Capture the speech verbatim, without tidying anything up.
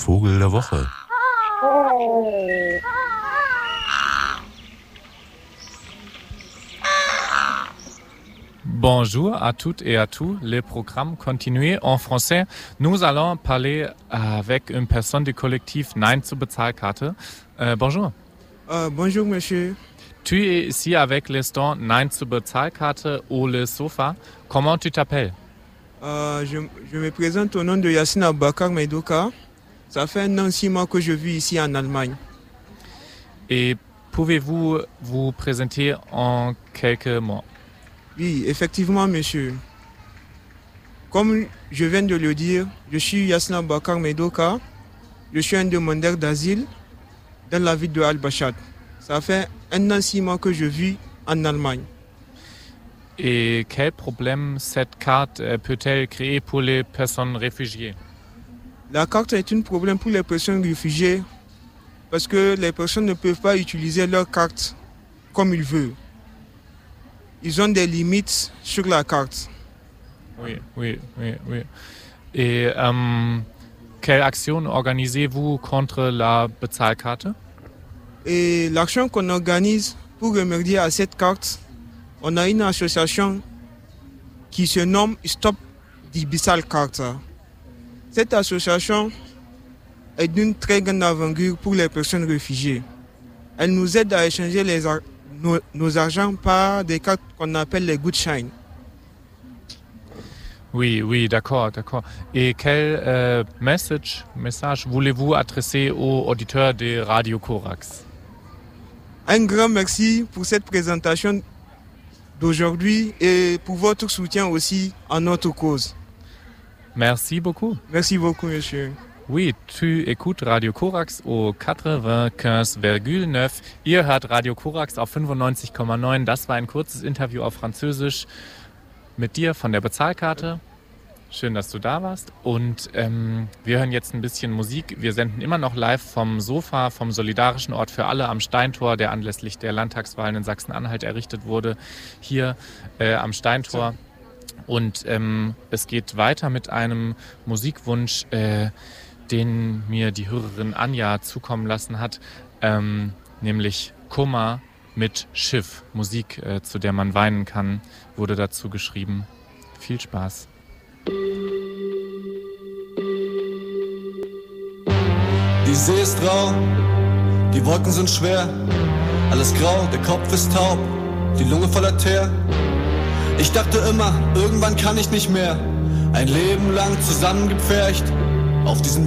Vogel der Woche. Bonjour à toutes et à tous. Le programme continue en français. Nous allons parler avec une personne du collectif Nein zur Bezahlkarte. Euh, bonjour. Euh, bonjour, monsieur. Tu es ici avec le stand Nein zur Bezahlkarte ou le sofa. Comment tu t'appelles? euh, je, je me présente au nom de Yassine Aboubakar Meidoka. Ça fait un an, six mois que je vis ici en Allemagne. Et pouvez-vous vous présenter en quelques mots? Oui, effectivement, monsieur. Comme je viens de le dire, je suis Yassine Aboubakar Meidoka. Je suis un demandeur d'asile dans la ville de Al-Bachat. Ça fait un an, six mois que je vis en Allemagne. Et quel problème cette carte peut-elle créer pour les personnes réfugiées? La carte est un problème pour les personnes réfugiées parce que les personnes ne peuvent pas utiliser leur carte comme ils veulent. Ils ont des limites sur la carte. Oui, oui, oui, oui. Et euh, quelle action organisez-vous contre la Bezahlkarte? Et l'action qu'on organise pour remédier à cette carte, on a une association qui se nomme Stop die Bezahlkarte. Cette association est d'une très grande envergure pour les personnes réfugiées. Elle nous aide à échanger les ar- nos, nos argents par des cartes qu'on appelle les Gutschein. Oui, oui, d'accord, d'accord. Et quel euh, message, message voulez-vous adresser aux auditeurs de Radio Corax? Un grand merci pour cette présentation d'aujourd'hui et pour votre soutien aussi à notre cause. Merci beaucoup. Merci beaucoup, monsieur. Oui, tu écoutes Radio Corax au quatre-vingt-quinze virgule neuf. Ihr hört Radio Corax auf fünfundneunzig Komma neun. Das war ein kurzes Interview auf Französisch mit dir von der Bezahlkarte. Schön, dass du da warst. Und ähm, wir hören jetzt ein bisschen Musik. Wir senden immer noch live vom Sofa, vom Solidarischen Ort für alle am Steintor, der anlässlich der Landtagswahlen in Sachsen-Anhalt errichtet wurde, hier äh, am Steintor. Und ähm, es geht weiter mit einem Musikwunsch, äh, den mir die Hörerin Anja zukommen lassen hat, ähm, nämlich Kummer mit Schiff. Musik, äh, zu der man weinen kann, wurde dazu geschrieben. Viel Spaß. Die See ist rau, die Wolken sind schwer, alles grau, der Kopf ist taub, die Lunge voller Teer. Ich dachte immer, irgendwann kann ich nicht mehr, ein Leben lang zusammengepfercht auf diesem